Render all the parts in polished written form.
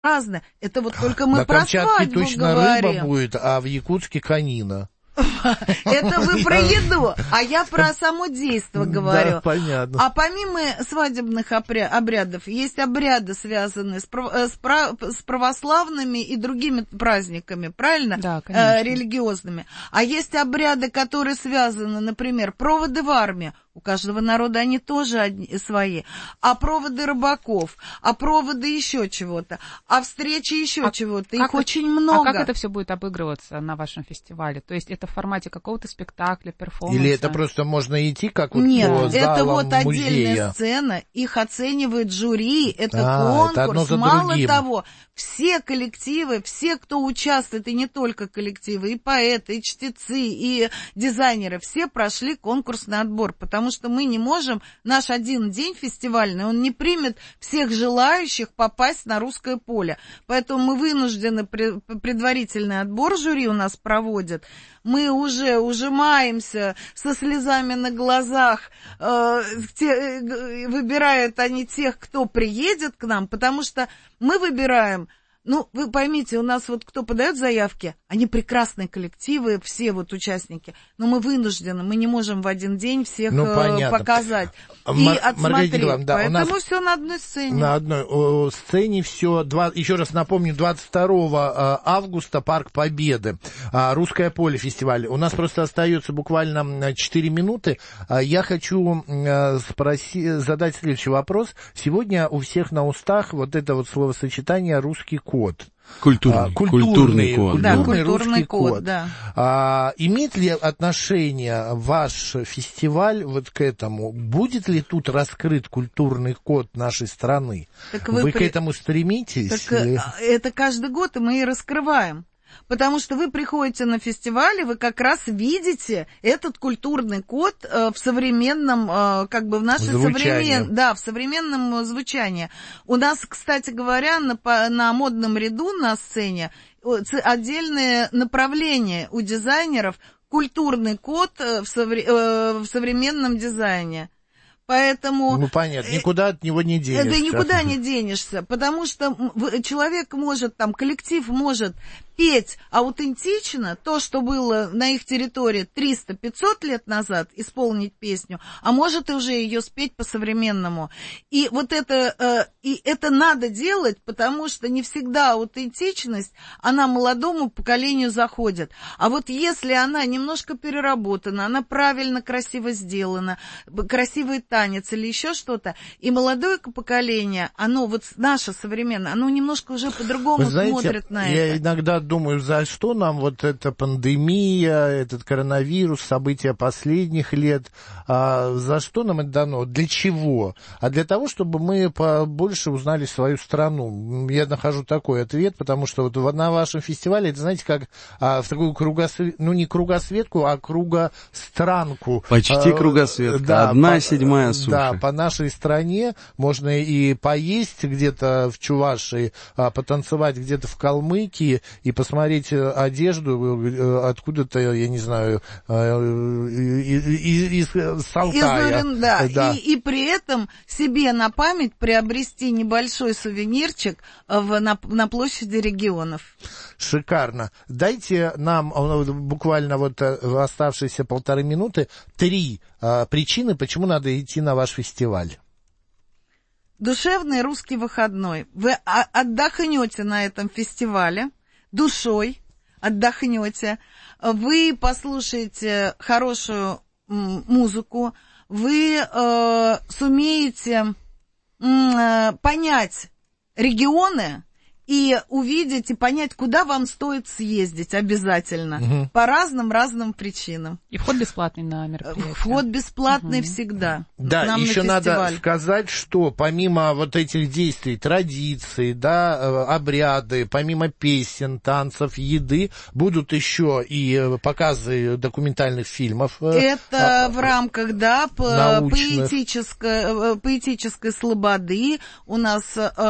разное. Это вот только мы на про Камчатке свадьбу точно говорим. рыба будет, а в Якутске конина. Это вы про еду, а я про само действо говорю. Да, понятно. А помимо свадебных обрядов, есть обряды, связанные с православными и другими праздниками, правильно? Да, конечно. Религиозными. А есть обряды, которые связаны, например, проводы в армию. У каждого народа они тоже свои. А проводы рыбаков, а проводы еще чего-то, а встречи еще чего-то. Их очень много. А как это все будет обыгрываться на вашем фестивале? То есть это в формате какого-то спектакля, перформанса? Или это просто можно идти как вот Нет, по залам это вот отдельная музея? Сцена, их оценивает жюри, это конкурс. Это одно за Мало другим. того, все коллективы, все, кто участвует, и не только коллективы, и поэты, и чтецы, и дизайнеры, все прошли конкурсный отбор, потому что мы не можем, наш один день фестивальный, он не примет всех желающих попасть на русское поле. Поэтому мы вынуждены, предварительный отбор жюри у нас проводят, мы уже ужимаемся со слезами на глазах, выбирают они тех, кто приедет к нам, потому что мы выбираем. Ну, вы поймите, у нас вот кто подает заявки, они прекрасные коллективы, все вот участники, но мы вынуждены, мы не можем в один день всех показать и отсмотреть. Да, поэтому все на одной сцене. На одной сцене все. Еще раз напомню, 22 августа Парк Победы, Русское поле фестиваль. У нас просто остается буквально 4 минуты. Я хочу задать следующий вопрос. Сегодня у всех на устах вот это вот словосочетание «русский код». Культурный код. Да, культурный код, да. Имеет ли отношение ваш фестиваль вот к этому? Будет ли тут раскрыт культурный код нашей страны? Вы к этому стремитесь? Так, это каждый год мы и раскрываем. Потому что вы приходите на фестиваль, и вы как раз видите этот культурный код в современном, как бы в нашей в современном звучании. У нас, кстати говоря, на модном ряду на сцене отдельное направление у дизайнеров культурный код в современном дизайне. Поэтому... Ну, понятно, никуда от него не денешься. Да никуда не денешься, потому что человек может, там, коллектив может петь аутентично то, что было на их территории 300-500 лет назад, исполнить песню, а может и уже ее спеть по-современному. И вот это надо делать, потому что не всегда аутентичность, она молодому поколению заходит. А вот если она немножко переработана, она правильно, красиво сделана, красивый танец или еще что-то, и молодое поколение, оно вот наше современное, оно немножко уже по-другому смотрит на это. Я иногда думаю, за что нам вот эта пандемия, этот коронавирус, события последних лет, за что нам это дано, для чего? А для того, чтобы мы побольше узнали свою страну. Я нахожу такой ответ, потому что вот на вашем фестивале, это, знаете, как в такую не кругосветку, а кругостранку. Почти кругосветка, да, 1/7 суши. Да, по нашей стране можно и поесть где-то в Чувашии, потанцевать где-то в Калмыкии и посмотреть одежду откуда-то, я не знаю, из Алтая. Да. И при этом себе на память приобрести небольшой сувенирчик на площади регионов. Шикарно. Дайте нам буквально вот оставшиеся 1,5 минуты 3 причины, почему надо идти на ваш фестиваль. Душевный русский выходной. Вы отдохнете на этом фестивале, душой отдохнете, вы послушаете хорошую музыку, вы сумеете понять регионы и увидеть и понять, куда вам стоит съездить обязательно, по разным причинам. И вход бесплатный на мероприятие. Вход бесплатный всегда. Да, еще надо сказать, что помимо вот этих действий, традиций, да, обряды, помимо песен, танцев, еды, будут еще и показы документальных фильмов. Это в рамках, да, поэтической слободы. У нас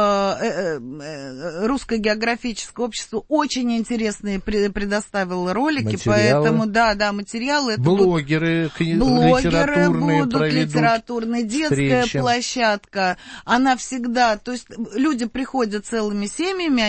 Русское географическое общество очень интересные предоставило ролики, поэтому, да, материалы. Блогеры будут, литературная, детская площадка, она всегда, то есть люди приходят целыми семьями,